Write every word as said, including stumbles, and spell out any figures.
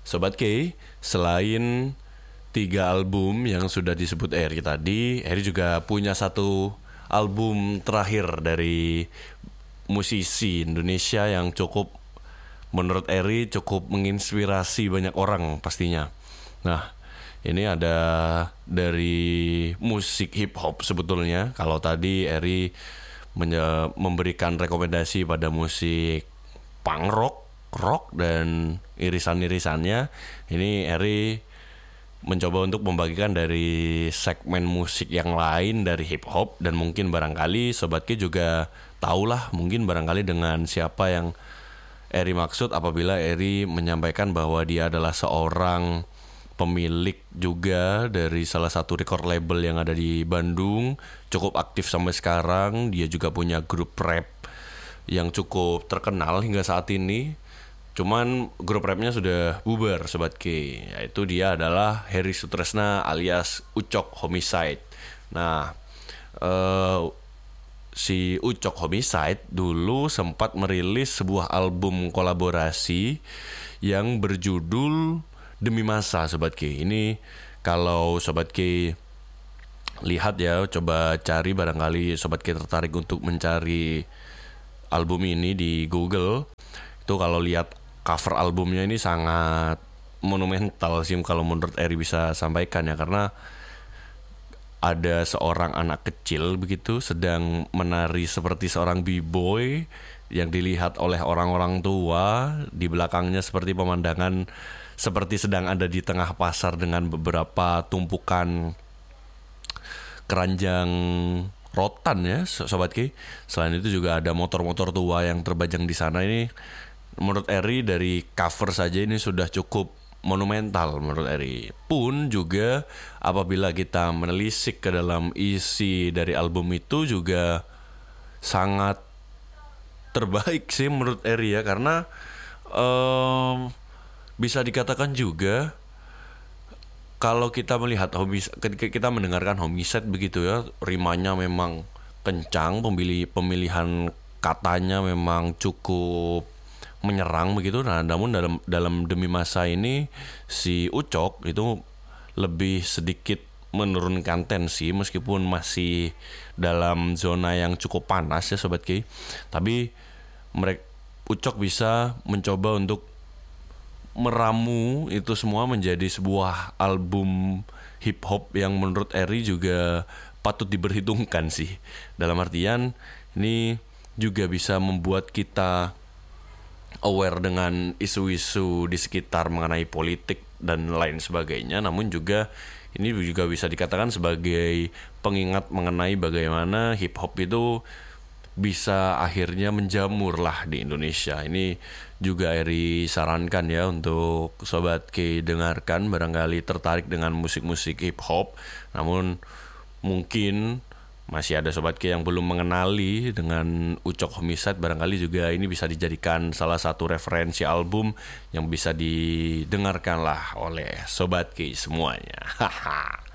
Sobat K, selain tiga album yang sudah disebut Eri tadi, Eri juga punya satu album terakhir dari musisi Indonesia yang cukup, menurut Eri, cukup menginspirasi banyak orang pastinya. Nah, ini ada dari musik hip hop sebetulnya. Kalau tadi Eri menye- memberikan rekomendasi pada musik punk rock, rock dan irisan-irisannya, ini Eri mencoba untuk membagikan dari segmen musik yang lain dari hip hop, dan mungkin barangkali Sobat Ki juga tahulah mungkin barangkali dengan siapa yang Eri maksud apabila Eri menyampaikan bahwa dia adalah seorang pemilik juga dari salah satu record label yang ada di Bandung, cukup aktif sampai sekarang. Dia juga punya grup rap yang cukup terkenal hingga saat ini. Cuman grup rapnya sudah bubar, Sobat K. Yaitu dia adalah Heri Sutresna alias Ucok Homicide. Nah, uh, si Ucok Homicide dulu sempat merilis sebuah album kolaborasi yang berjudul Demi Masa, Sobat K. Ini kalau Sobat K lihat ya, coba cari, barangkali Sobat K tertarik untuk mencari album ini di Google. Itu kalau lihat cover albumnya ini sangat monumental sih kalau menurut Eri bisa sampaikan ya, karena ada seorang anak kecil begitu sedang menari seperti seorang b-boy yang dilihat oleh orang-orang tua. Di belakangnya seperti pemandangan seperti sedang ada di tengah pasar dengan beberapa tumpukan keranjang rotan ya, Sobat Ki. Selain itu juga ada motor-motor tua yang terbajang di sana. Ini menurut Eri dari cover saja ini sudah cukup monumental menurut Eri. Pun juga apabila kita menelisik ke dalam isi dari album itu juga sangat terbaik sih menurut Eri ya, karena um, bisa dikatakan juga kalau kita melihat ketika kita mendengarkan Homicide begitu ya, rimanya memang kencang, pemilih pemilihan katanya memang cukup menyerang begitu. Nah, namun dalam dalam Demi Masa ini si Ucok itu lebih sedikit menurunkan tensi meskipun masih dalam zona yang cukup panas ya, Sobat Ki. Tapi mereka Ucok bisa mencoba untuk meramu itu semua menjadi sebuah album hip hop yang menurut Eri juga patut diperhitungkan sih. Dalam artian ini juga bisa membuat kita aware dengan isu-isu di sekitar mengenai politik dan lain sebagainya. Namun juga ini juga bisa dikatakan sebagai pengingat mengenai bagaimana hip hop itu bisa akhirnya menjamur lah di Indonesia. Ini juga Eri sarankan ya untuk Sobat K dengarkan, barangkali tertarik dengan musik-musik hip hop. Namun mungkin masih ada Sobat K yang belum mengenali dengan Ucok Homicide, barangkali juga ini bisa dijadikan salah satu referensi album yang bisa didengarkan lah oleh Sobat K semuanya. Haha.